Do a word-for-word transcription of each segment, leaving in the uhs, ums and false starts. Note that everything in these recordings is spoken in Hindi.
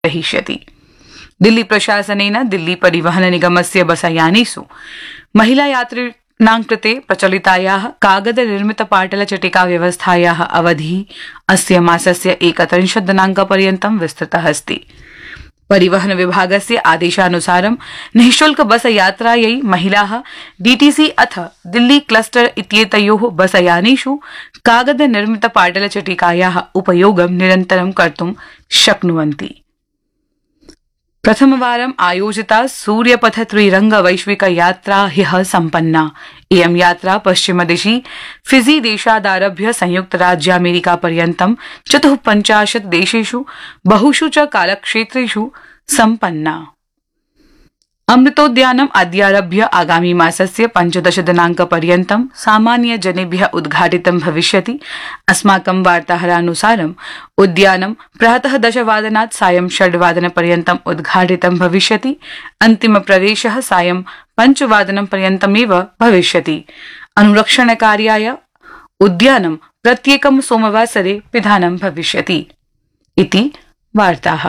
रहिष्यति। दिल्ली प्रशासनेन दिल्ली परिवहन निगमस्य बसयानेषु महिला यात्रिणां कृते प्रचलितायाः कागद निर्मित पाटल चटिका व्यवस्थायाः अवधिः अस्य मासस्य एकत्रिंशत् दिनाङ्कपर्यन्तं विस्तृतः अस्ति। परिवहन विभागस्य आदेशानुसारं निःशुल्क बस यात्रायै महिलाः डीटीसी अथ दिल्ली क्लस्टर इत्येतयोः बसयानेषु कागद निर्मित पाटल चटिकायाः उपयोगं निरन्तरं कर्तुं शक्नुवन्ति। प्रथमवारम् आयोजिता सूर्यपथ त्रिरंग वैश्विक यात्रा ह्यः सम्पन्ना। इयं यात्रा पश्चिमदिशि फिजी देशादारभ्य संयुक्त राज्य अमेरिका पर्यन्तं चतुःपञ्चाशत् देशेषु बहुषु च कालक्षेत्रेषु सम्पन्ना। अमृतोद्यानम् अद्यारभ्य आगामी मासस्य पञ्चदश दिनाङ्कपर्यन्तं सामान्य जनेभ्यः उद्घाटितं भविष्यति। अस्माकं वार्ताहरानुसारम् उद्यानं प्रातः दशवादनात् सायं षड्वादनपर्यन्तम् उद्घाटितं भविष्यति। अन्तिमप्रवेशः सायं पञ्चवादनं पर्यन्तमेव भविष्यति। अनुरक्षणकार्याय उद्यानं प्रत्येकं सोमवासरे पिधानं भविष्यति इति वार्ताः।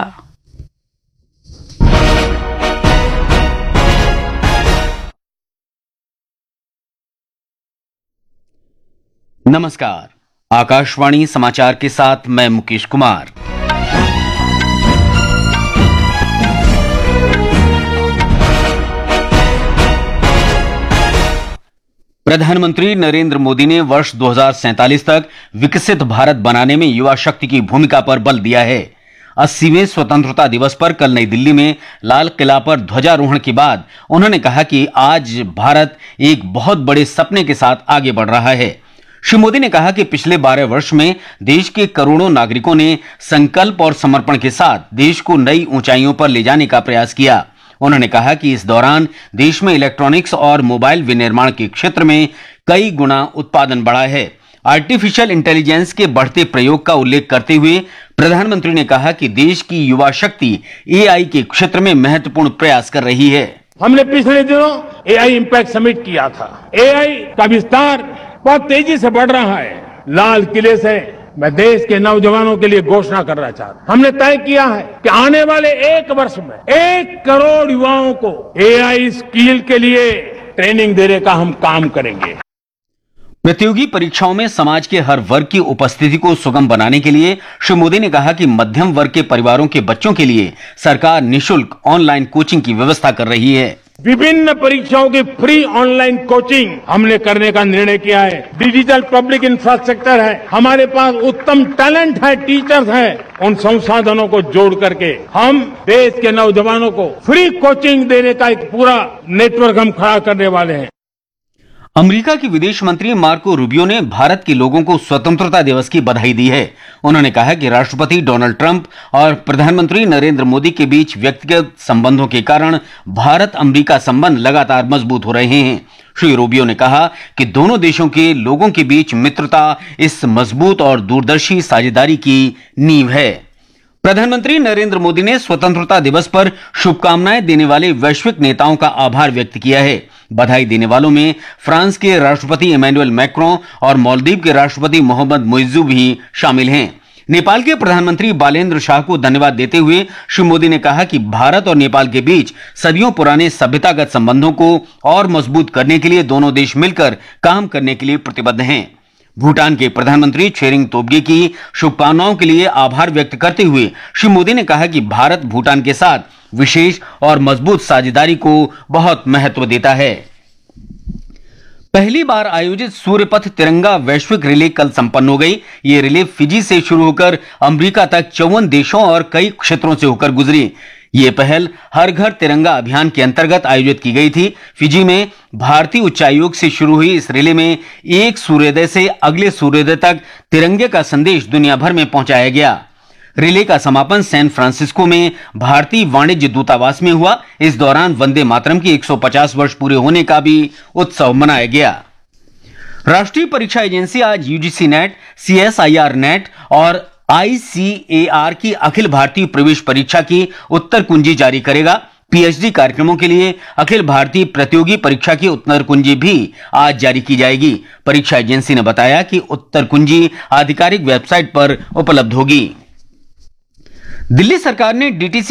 नमस्कार, आकाशवाणी समाचार के साथ मैं मुकेश कुमार। प्रधानमंत्री नरेंद्र मोदी ने वर्ष दो हज़ार सैंतालीस तक विकसित भारत बनाने में युवा शक्ति की भूमिका पर बल दिया है। अस्सीवें स्वतंत्रता दिवस पर कल नई दिल्ली में लाल किला पर ध्वजारोहण के बाद उन्होंने कहा कि आज भारत एक बहुत बड़े सपने के साथ आगे बढ़ रहा है। श्री मोदी ने कहा कि पिछले बारह वर्ष में देश के करोड़ों नागरिकों ने संकल्प और समर्पण के साथ देश को नई ऊंचाइयों पर ले जाने का प्रयास किया। उन्होंने कहा कि इस दौरान देश में इलेक्ट्रॉनिक्स और मोबाइल विनिर्माण के क्षेत्र में कई गुना उत्पादन बढ़ा है। आर्टिफिशियल इंटेलिजेंस के बढ़ते प्रयोग का उल्लेख करते हुए प्रधानमंत्री ने कहा कि देश की युवा शक्ति एआई के क्षेत्र में महत्वपूर्ण प्रयास कर रही है। हमने पिछले दिनों एआई इंपैक्ट समिट किया था। एआई का विस्तार बहुत तेजी से बढ़ रहा है। लाल किले से मैं देश के नौजवानों के लिए घोषणा करना चाहता हूं। हमने तय किया है कि आने वाले एक वर्ष में एक करोड़ युवाओं को एआई स्किल के लिए ट्रेनिंग देने का हम काम करेंगे। प्रतियोगी परीक्षाओं में समाज के हर वर्ग की उपस्थिति को सुगम बनाने के लिए श्री मोदी ने कहा कि मध्यम वर्ग के परिवारों के बच्चों के लिए सरकार निःशुल्क ऑनलाइन कोचिंग की व्यवस्था कर रही है। विभिन्न परीक्षाओं की फ्री ऑनलाइन कोचिंग हमने करने का निर्णय किया है। डिजिटल पब्लिक इंफ्रास्ट्रक्चर है, हमारे पास उत्तम टैलेंट है, टीचर्स हैं। उन संसाधनों को जोड़ करके हम देश के नौजवानों को फ्री कोचिंग देने का एक पूरा नेटवर्क हम खड़ा करने वाले हैं। अमेरिका के विदेश मंत्री मार्को रूबियो ने भारत के लोगों को स्वतंत्रता दिवस की बधाई दी है। उन्होंने कहा कि राष्ट्रपति डोनाल्ड ट्रंप और प्रधानमंत्री नरेंद्र मोदी के बीच व्यक्तिगत संबंधों के कारण भारत अमेरिका संबंध लगातार मजबूत हो रहे हैं। श्री रूबियो ने कहा कि दोनों देशों के लोगों के बीच मित्रता इस मजबूत और दूरदर्शी साझेदारी की नींव है। प्रधानमंत्री नरेंद्र मोदी ने स्वतंत्रता दिवस पर शुभकामनाएं देने वाले वैश्विक नेताओं का आभार व्यक्त किया है। बधाई देने वालों में फ्रांस के राष्ट्रपति इमैनुअल मैक्रों और मालदीव के राष्ट्रपति मोहम्मद मुइज्जू भी शामिल हैं। नेपाल के प्रधानमंत्री बालेन्द्र शाह को धन्यवाद देते हुए श्री मोदी ने कहा कि भारत और नेपाल के बीच सदियों पुराने सभ्यतागत संबंधों को और मजबूत करने के लिए दोनों देश मिलकर काम करने के लिए प्रतिबद्ध हैं। भूटान के प्रधानमंत्री छेरिंग तोब्गे की शुभकामनाओं के लिए आभार व्यक्त करते हुए श्री मोदी ने कहा कि भारत भूटान के साथ विशेष और मजबूत साझेदारी को बहुत महत्व देता है। पहली बार आयोजित सूर्यपथ तिरंगा वैश्विक रिले कल संपन्न हो गई। ये रिले फिजी से शुरू होकर अमेरिका तक चौवन देशों और कई क्षेत्रों से होकर गुजरी। ये पहल हर घर तिरंगा अभियान के अंतर्गत आयोजित की गई थी। फिजी में भारतीय उच्चायोग से शुरू हुई इस रिले में एक सूर्योदय से अगले सूर्योदय तक तिरंगे का संदेश दुनिया भर में पहुंचाया गया। रिले का समापन सैन फ्रांसिस्को में भारतीय वाणिज्य दूतावास में हुआ। इस दौरान वंदे मातरम की एक सौ पचास वर्ष पूरे होने का भी उत्सव मनाया गया। राष्ट्रीय परीक्षा एजेंसी आज यूजीसी नेट, सीएसआईआर नेट और आईसीएआर की अखिल भारतीय प्रवेश परीक्षा की उत्तर कुंजी जारी करेगा। पीएचडी कार्यक्रमों के लिए अखिल भारतीय प्रतियोगी परीक्षा की उत्तर कुंजी भी आज जारी की जाएगी। परीक्षा एजेंसी ने बताया कि उत्तर कुंजी आधिकारिक वेबसाइट पर उपलब्ध होगी। दिल्ली सरकार ने डीटीसी